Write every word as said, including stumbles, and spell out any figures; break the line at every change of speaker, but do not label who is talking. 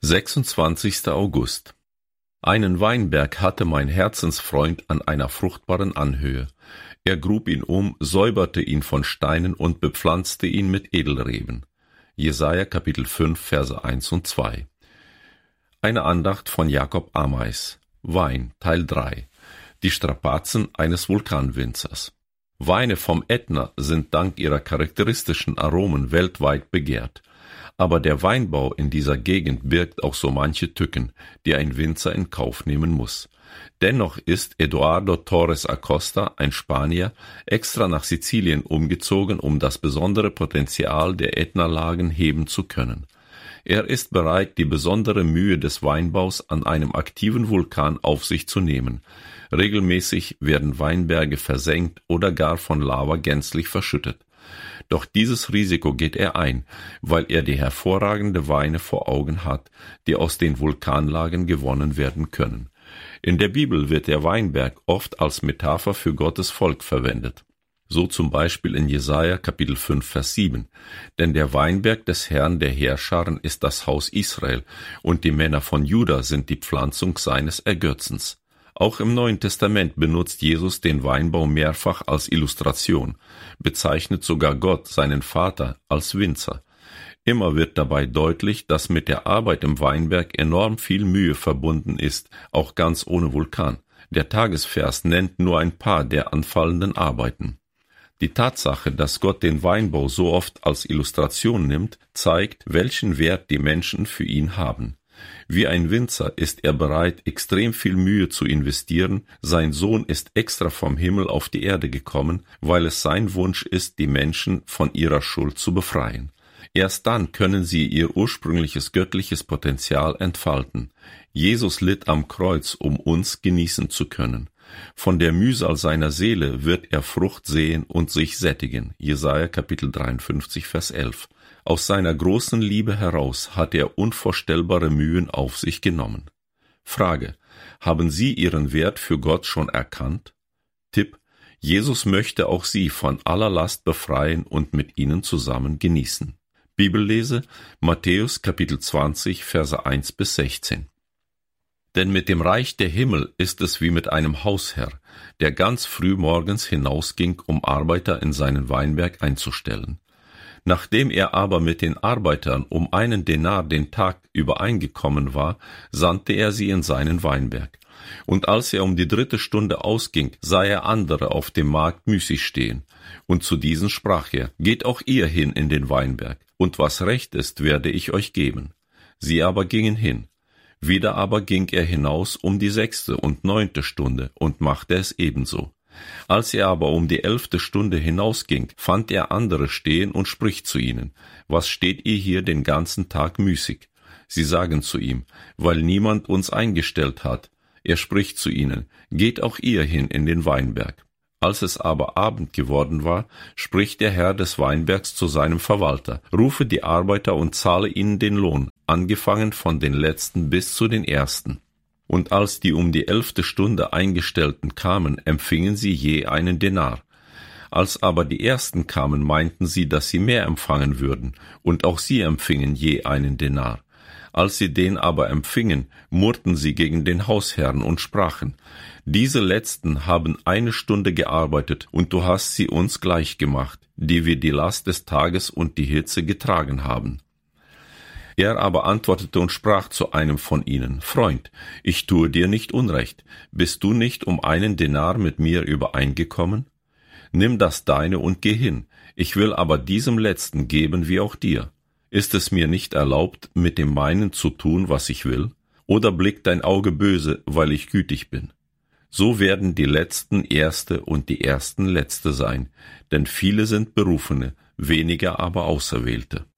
sechsundzwanzigster August. Einen Weinberg hatte mein Herzensfreund an einer fruchtbaren Anhöhe. Er grub ihn um, säuberte ihn von Steinen und bepflanzte ihn mit Edelreben. Jesaja Kapitel fünf, Verse eins und zwei. Eine Andacht von Jakob Ameis. Wein, Teil drei. Die Strapazen eines Vulkanwinzers. Weine vom Ätna sind dank ihrer charakteristischen Aromen weltweit begehrt. Aber der Weinbau in dieser Gegend birgt auch so manche Tücken, die ein Winzer in Kauf nehmen muss. Dennoch ist Eduardo Torres Acosta, ein Spanier, extra nach Sizilien umgezogen, um das besondere Potenzial der Ätna-Lagen heben zu können. Er ist bereit, die besondere Mühe des Weinbaus an einem aktiven Vulkan auf sich zu nehmen. Regelmäßig werden Weinberge versenkt oder gar von Lava gänzlich verschüttet. Doch dieses Risiko geht er ein, weil er die hervorragende Weine vor Augen hat, die aus den Vulkanlagen gewonnen werden können. In der Bibel wird der Weinberg oft als Metapher für Gottes Volk verwendet. So zum Beispiel in Jesaja Kapitel fünf, Vers sieben. Denn der Weinberg des Herrn der Heerscharen ist das Haus Israel, und die Männer von Juda sind die Pflanzung seines Ergötzens. Auch im Neuen Testament benutzt Jesus den Weinbau mehrfach als Illustration, bezeichnet sogar Gott, seinen Vater, als Winzer. Immer wird dabei deutlich, dass mit der Arbeit im Weinberg enorm viel Mühe verbunden ist, auch ganz ohne Vulkan. Der Tagesvers nennt nur ein paar der anfallenden Arbeiten. Die Tatsache, dass Gott den Weinbau so oft als Illustration nimmt, zeigt, welchen Wert die Menschen für ihn haben. Wie ein Winzer ist er bereit, extrem viel Mühe zu investieren. Sein Sohn ist extra vom Himmel auf die Erde gekommen, weil es sein Wunsch ist, die Menschen von ihrer Schuld zu befreien. Erst dann können sie ihr ursprüngliches göttliches Potenzial entfalten. Jesus litt am Kreuz, um uns genießen zu können. Von der Mühsal seiner Seele wird er Frucht sehen und sich sättigen. Jesaja Kapitel dreiundfünfzig, Vers elf. Aus seiner großen Liebe heraus hat er unvorstellbare Mühen auf sich genommen. Frage: Haben Sie Ihren Wert für Gott schon erkannt? Tipp: Jesus möchte auch Sie von aller Last befreien und mit Ihnen zusammen genießen. Bibellese: Matthäus Kapitel zwanzig, Verse eins bis sechzehn. Denn mit dem Reich der Himmel ist es wie mit einem Hausherr, der ganz früh morgens hinausging, um Arbeiter in seinen Weinberg einzustellen. Nachdem er aber mit den Arbeitern um einen Denar den Tag übereingekommen war, sandte er sie in seinen Weinberg. Und als er um die dritte Stunde ausging, sah er andere auf dem Markt müßig stehen. Und zu diesen sprach er: Geht auch ihr hin in den Weinberg, und was recht ist, werde ich euch geben. Sie aber gingen hin. Wieder aber ging er hinaus um die sechste und neunte Stunde und machte es ebenso. Als er aber um die elfte Stunde hinausging, fand er andere stehen und spricht zu ihnen: Was steht ihr hier den ganzen Tag müßig? Sie sagen zu ihm: Weil niemand uns eingestellt hat. Er spricht zu ihnen: Geht auch ihr hin in den Weinberg. Als es aber Abend geworden war, spricht der Herr des Weinbergs zu seinem Verwalter: Rufe die Arbeiter und zahle ihnen den Lohn, angefangen von den letzten bis zu den ersten. Und als die um die elfte Stunde Eingestellten kamen, empfingen sie je einen Denar. Als aber die Ersten kamen, meinten sie, dass sie mehr empfangen würden, und auch sie empfingen je einen Denar. Als sie den aber empfingen, murrten sie gegen den Hausherrn und sprachen: Diese Letzten haben eine Stunde gearbeitet, und du hast sie uns gleich gemacht, die wir die Last des Tages und die Hitze getragen haben. Er aber antwortete und sprach zu einem von ihnen: Freund, ich tue dir nicht Unrecht. Bist du nicht um einen Denar mit mir übereingekommen? Nimm das deine und geh hin. Ich will aber diesem Letzten geben wie auch dir. Ist es mir nicht erlaubt, mit dem meinen zu tun, was ich will? Oder blickt dein Auge böse, weil ich gütig bin? So werden die Letzten Erste und die Ersten Letzte sein, denn viele sind Berufene, weniger aber Auserwählte.